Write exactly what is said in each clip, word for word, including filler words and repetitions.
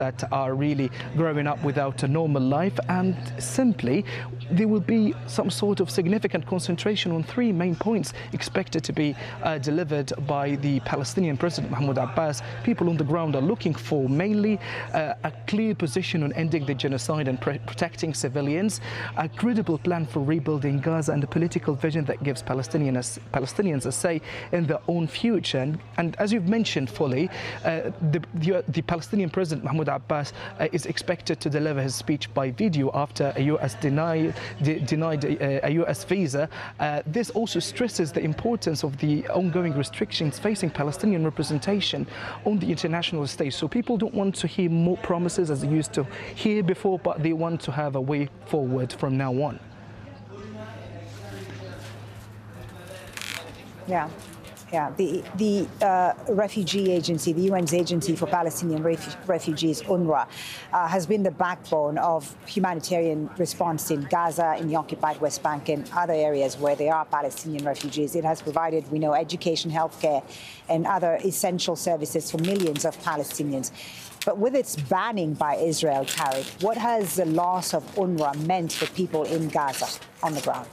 that are really growing up without a normal life, and simply there will be some sort of significant concentration on three main points expected to be uh, delivered by the Palestinian President Mahmoud Abbas. People on the ground are looking for mainly uh, a clear position on ending the genocide and pr protecting civilians, a credible plan for rebuilding Gaza, and a political vision that gives Palestinians, Palestinians a say in their own future. And, and as you've mentioned fully, uh, the, the, the Palestinian President Mahmoud Abbas uh, is expected to deliver his speech by video after a U S denied, de denied a, a U S visa. Uh, this also stresses the importance of the ongoing restrictions facing Palestinian representation on the international stage. So people don't want to hear more promises as they used to hear before, but they want to have a way forward from now on. Yeah. Yeah, the, the uh, refugee agency, the U N's Agency for Palestinian Ref Refugees, UNRWA, uh, has been the backbone of humanitarian response in Gaza, in the occupied West Bank, and other areas where there are Palestinian refugees. It has provided, we know, education, healthcare, and other essential services for millions of Palestinians. But with its banning by Israel, Tariq, what has the loss of UNRWA meant for people in Gaza on the ground?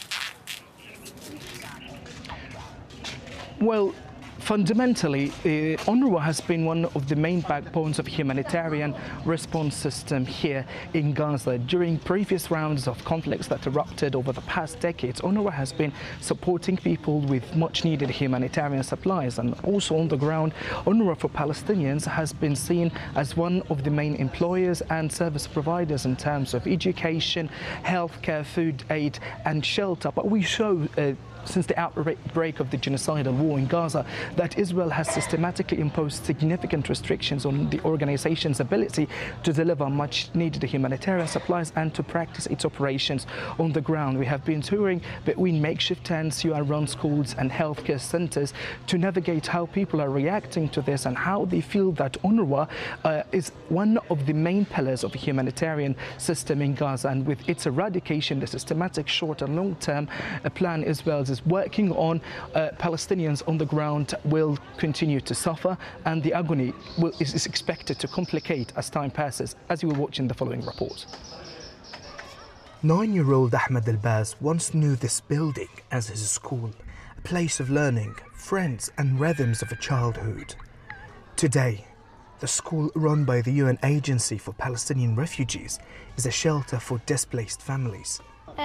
Well, fundamentally, uh, UNRWA has been one of the main backbones of humanitarian response system here in Gaza. During previous rounds of conflicts that erupted over the past decades, UNRWA has been supporting people with much needed humanitarian supplies. And also on the ground, UNRWA for Palestinians has been seen as one of the main employers and service providers in terms of education, healthcare, food aid and shelter. But we show uh, since the outbreak of the genocidal war in Gaza that Israel has systematically imposed significant restrictions on the organization's ability to deliver much needed humanitarian supplies and to practice its operations on the ground. We have been touring between makeshift tents, U N-run schools and healthcare centers to navigate how people are reacting to this and how they feel that UNRWA uh, is one of the main pillars of the humanitarian system in Gaza, and with its eradication, the systematic short and long-term uh, plan Israel is working on, uh, Palestinians on the ground will continue to suffer, and the agony will, is, is expected to complicate as time passes, as you will watch in the following report. Nine-year-old Ahmed Elbaz once knew this building as his school, a place of learning, friends and rhythms of a childhood. Today, the school run by the U N Agency for Palestinian Refugees is a shelter for displaced families.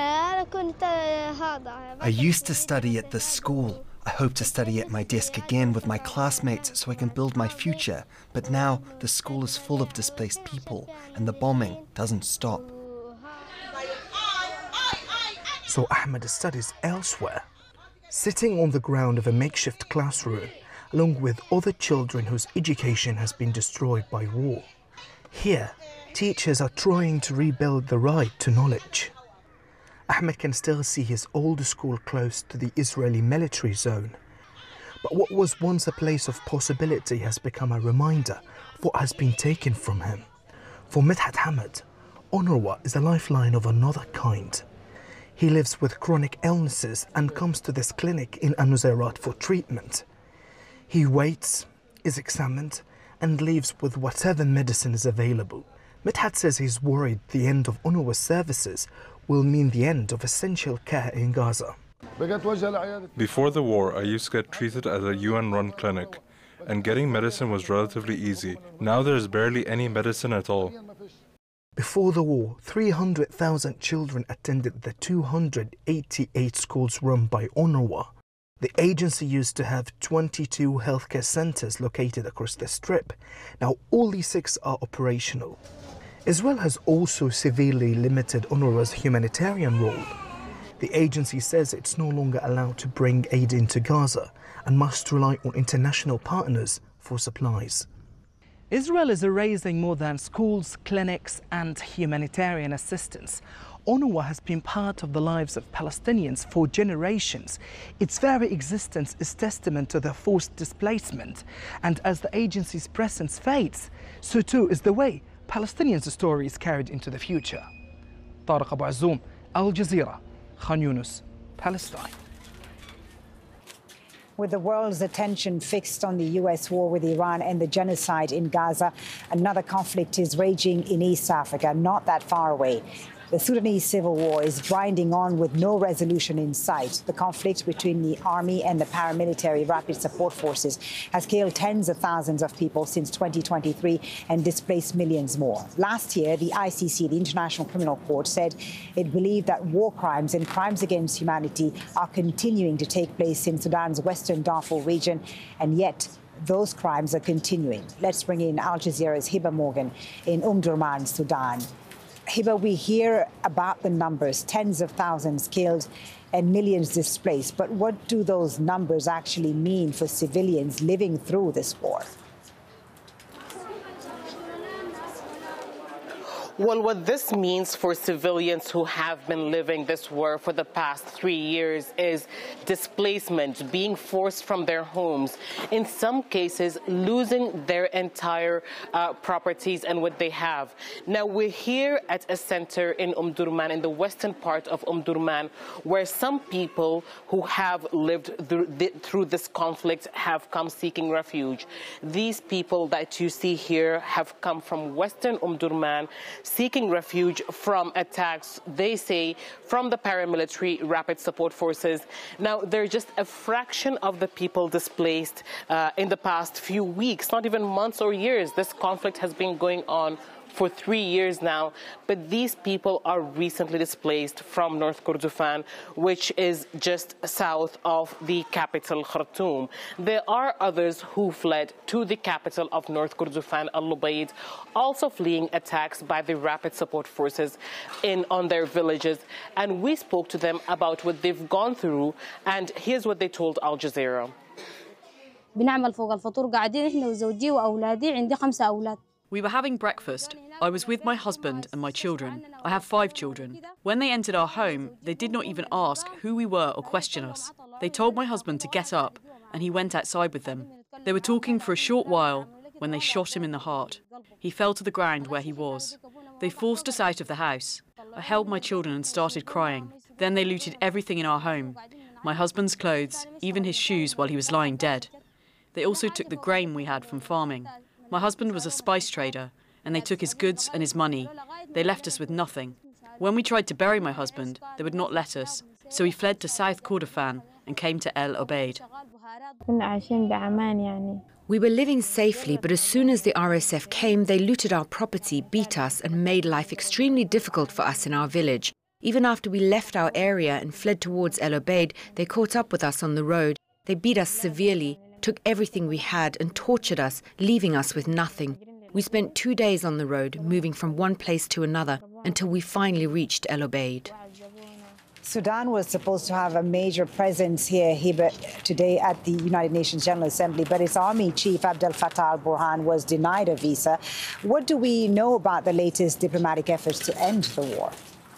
I used to study at this school. I hope to study at my desk again with my classmates so I can build my future. But now the school is full of displaced people and the bombing doesn't stop. So Ahmed studies elsewhere, sitting on the ground of a makeshift classroom, along with other children whose education has been destroyed by war. Here, teachers are trying to rebuild the right to knowledge. Ahmed can still see his old school close to the Israeli military zone. But what was once a place of possibility has become a reminder of what has been taken from him. For Midhat Hamad, UNRWA is a lifeline of another kind. He lives with chronic illnesses and comes to this clinic in An-Nusayrat for treatment. He waits, is examined, and leaves with whatever medicine is available. Midhat says he's worried the end of UNRWA's services will mean the end of essential care in Gaza. Before the war, I used to get treated at a U N-run clinic, and getting medicine was relatively easy. Now there's barely any medicine at all. Before the war, three hundred thousand children attended the two hundred eighty-eight schools run by UNRWA. The agency used to have twenty-two healthcare centers located across the strip. Now only six are operational. Israel has also severely limited UNRWA's humanitarian role. The agency says it's no longer allowed to bring aid into Gaza and must rely on international partners for supplies. Israel is erasing more than schools, clinics and humanitarian assistance. UNRWA has been part of the lives of Palestinians for generations. Its very existence is testament to their forced displacement. And as the agency's presence fades, so too is the way Palestinians' story is carried into the future. Tariq Abu Azzoum, Al Jazeera, Khan Yunus, Palestine. With the world's attention fixed on the U S war with Iran and the genocide in Gaza, another conflict is raging in East Africa, not that far away. The Sudanese civil war is grinding on with no resolution in sight. The conflict between the army and the paramilitary rapid support forces has killed tens of thousands of people since twenty twenty-three and displaced millions more. Last year, the I C C, the International Criminal Court, said it believed that war crimes and crimes against humanity are continuing to take place in Sudan's western Darfur region, and yet those crimes are continuing. Let's bring in Al Jazeera's Hiba Morgan in Umdurman, Sudan. Hiba, we hear about the numbers, tens of thousands killed and millions displaced. But what do those numbers actually mean for civilians living through this war? Well, what this means for civilians who have been living this war for the past three years is displacement, being forced from their homes, in some cases losing their entire uh, properties and what they have. Now, we're here at a center in Umdurman, in the western part of Umdurman, where some people who have lived through, the, through this conflict have come seeking refuge. These people that you see here have come from western Umdurman, seeking refuge from attacks, they say, from the paramilitary rapid support forces. Now, they're just a fraction of the people displaced uh, in the past few weeks, not even months or years. This conflict has been going on for three years now, but these people are recently displaced from North Kordofan, which is just south of the capital, Khartoum. There are others who fled to the capital of North Kordofan, Al-Lubaid, also fleeing attacks by the rapid support forces in on their villages. And we spoke to them about what they've gone through, and here's what they told Al Jazeera. بنعمل فوق الفطور قاعدين إحنا وزوجي وأولادي عندي خمسة أولاد. We were having breakfast. I was with my husband and my children. I have five children. When they entered our home, they did not even ask who we were or question us. They told my husband to get up, and he went outside with them. They were talking for a short while when they shot him in the heart. He fell to the ground where he was. They forced us out of the house. I held my children and started crying. Then they looted everything in our home, my husband's clothes, even his shoes while he was lying dead. They also took the grain we had from farming. My husband was a spice trader, and they took his goods and his money. They left us with nothing. When we tried to bury my husband, they would not let us, so we fled to South Kordofan and came to El Obeid. We were living safely, but as soon as the R S F came, they looted our property, beat us, and made life extremely difficult for us in our village. Even after we left our area and fled towards El Obeid, they caught up with us on the road. They beat us severely, took everything we had and tortured us, leaving us with nothing. We spent two days on the road, moving from one place to another, until we finally reached El Obeid. Sudan was supposed to have a major presence here, Hiba, today at the United Nations General Assembly, but its army chief, Abdel Fattah al-Burhan, was denied a visa. What do we know about the latest diplomatic efforts to end the war?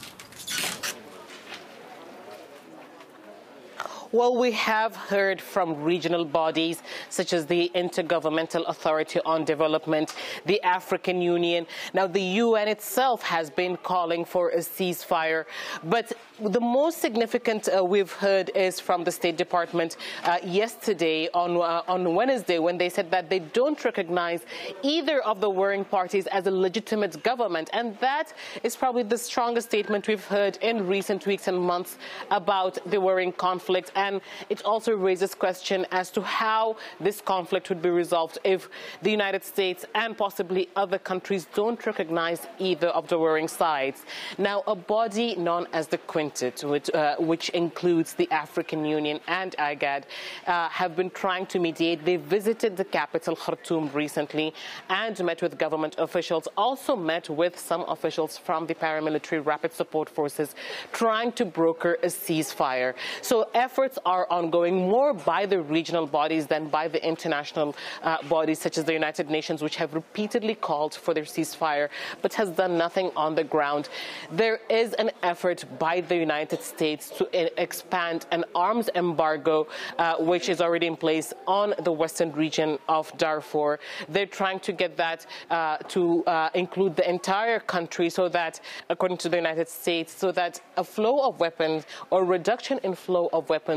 Well, we have heard from regional bodies such as the Intergovernmental Authority on Development, the African Union. Now, the U N itself has been calling for a ceasefire. But the most significant uh, we've heard is from the State Department uh, yesterday on, uh, on Wednesday, when they said that they don't recognize either of the warring parties as a legitimate government. And that is probably the strongest statement we've heard in recent weeks and months about the warring conflict. And it also raises question as to how this conflict would be resolved if the United States and possibly other countries don't recognize either of the warring sides. Now, a body known as the Quintet, which, uh, which includes the African Union and IGAD, uh, have been trying to mediate. They visited the capital, Khartoum, recently and met with government officials, also met with some officials from the paramilitary rapid support forces, trying to broker a ceasefire. So efforts are ongoing, more by the regional bodies than by the international uh, bodies such as the United Nations, which have repeatedly called for their ceasefire but has done nothing on the ground. There is an effort by the United States to uh, expand an arms embargo, uh, which is already in place on the western region of Darfur. They're trying to get that uh, to uh, include the entire country, so that, according to the United States, so that a flow of weapons or reduction in flow of weapons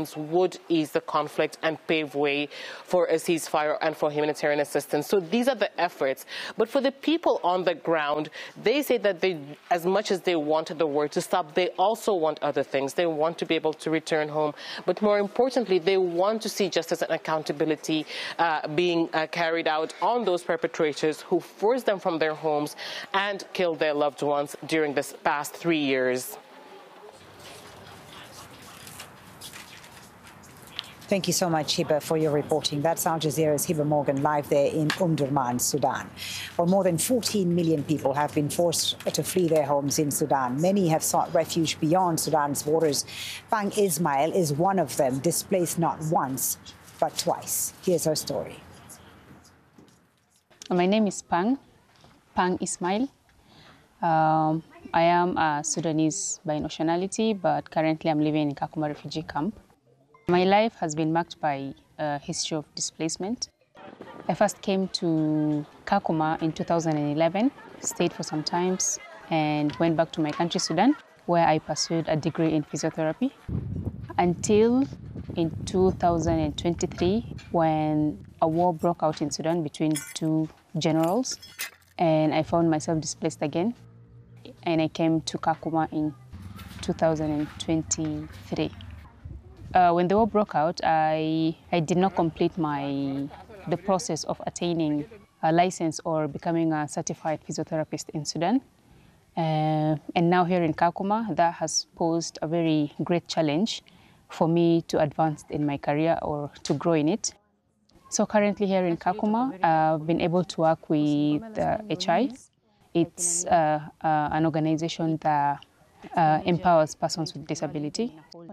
assistance would ease the conflict and pave way for a ceasefire and for humanitarian assistance. So these are the efforts. But for the people on the ground, they say that they, as much as they wanted the war to stop, they also want other things. They want to be able to return home. But more importantly, they want to see justice and accountability uh, being uh, carried out on those perpetrators who forced them from their homes and killed their loved ones during this past three years. Thank you so much, Hiba, for your reporting. That's Al Jazeera's Hiba Morgan live there in Umm Durman, Sudan. Well, more than fourteen million people have been forced to flee their homes in Sudan. Many have sought refuge beyond Sudan's borders. Pang Ismail is one of them, displaced not once, but twice. Here's her story. My name is Pang, Pang Ismail. Um, I am a Sudanese by nationality, but currently I'm living in Kakuma refugee camp. My life has been marked by a history of displacement. I first came to Kakuma in two thousand eleven, stayed for some time, and went back to my country, Sudan, where I pursued a degree in physiotherapy. Until in two thousand twenty-three, when a war broke out in Sudan between two generals, and I found myself displaced again, and I came to Kakuma in two thousand twenty-three. Uh, when the war broke out, I, I did not complete my, the process of attaining a license or becoming a certified physiotherapist in Sudan. Uh, and now here in Kakuma, that has posed a very great challenge for me to advance in my career or to grow in it. So currently here in Kakuma, I've been able to work with uh, H I. It's uh, uh, an organization that Uh, empowers persons with disability.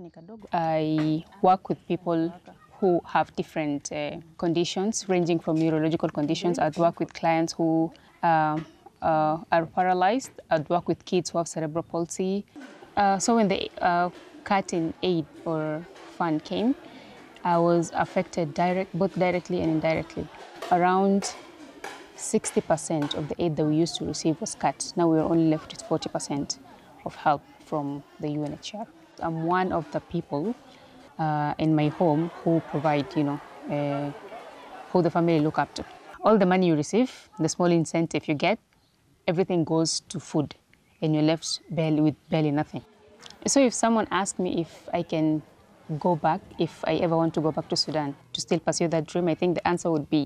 I work with people who have different uh, conditions, ranging from neurological conditions. I'd work with clients who uh, uh, are paralyzed. I'd work with kids who have cerebral palsy. Uh, so when the uh, Curtin Aid or Fund came, I was affected direct, both directly and indirectly. Around sixty percent of the aid that we used to receive was cut. Now we're only left with forty percent. Of help from the U N H C R. I'm one of the people uh, in my home who provide, you know, uh, who the family look up to. All the money you receive, the small incentive you get, everything goes to food, and you're left barely with barely nothing. So if someone asks me if I can go back, if I ever want to go back to Sudan to still pursue that dream, I think the answer would be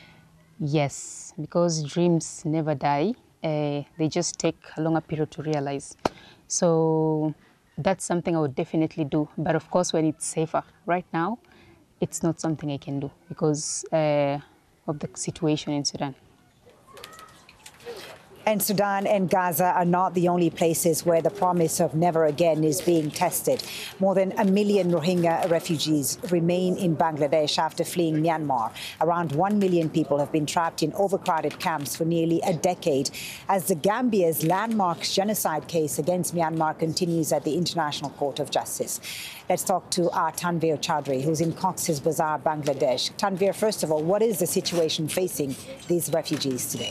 yes, because dreams never die. Uh, they just take a longer period to realize. So that's something I would definitely do. But of course, when it's safer. Right now, it's not something I can do because uh, of the situation in Sudan. And Sudan and Gaza are not the only places where the promise of never again is being tested. More than a million Rohingya refugees remain in Bangladesh after fleeing Myanmar. Around one million people have been trapped in overcrowded camps for nearly a decade as the Gambia's landmark genocide case against Myanmar continues at the International Court of Justice. Let's talk to our Tanveer Chaudhry, who's in Cox's Bazar, Bangladesh. Tanveer, first of all, what is the situation facing these refugees today?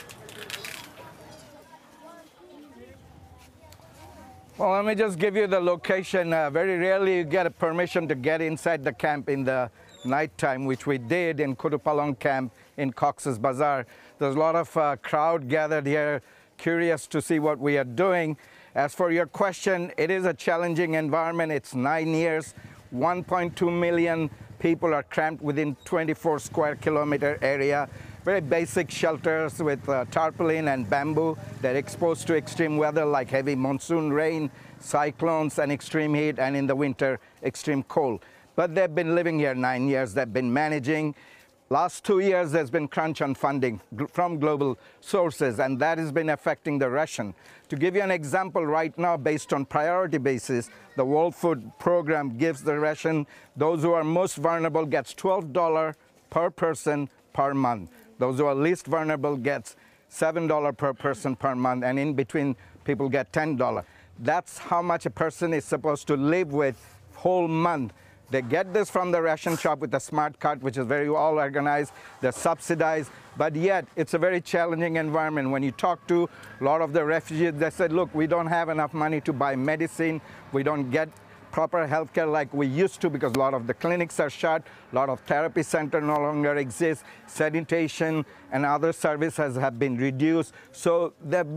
Well, let me just give you the location. Uh, very rarely you get a permission to get inside the camp in the nighttime, which we did in Kutupalong camp in Cox's Bazar. There's a lot of uh, crowd gathered here, curious to see what we are doing. As for your question, it is a challenging environment. It's nine years. one point two million people are cramped within twenty-four square kilometer area. Very basic shelters with uh, tarpaulin and bamboo. They're exposed to extreme weather like heavy monsoon rain, cyclones, and extreme heat, and in the winter, extreme cold. But they've been living here nine years. They've been managing. Last two years, there's been crunch on funding from global sources, and that has been affecting the ration. To give you an example, right now, based on priority basis, the World Food Program gives the ration. Those who are most vulnerable gets twelve dollars per person per month. Those who are least vulnerable gets seven dollars per person per month, and in between, people get ten dollars. That's how much a person is supposed to live with whole month. They get this from the ration shop with a smart card, which is very well organized. They're subsidized, but yet it's a very challenging environment. When you talk to a lot of the refugees, they said, look, we don't have enough money to buy medicine. We don't get proper healthcare like we used to, because a lot of the clinics are shut, a lot of therapy centers no longer exist, sanitation and other services have been reduced. So there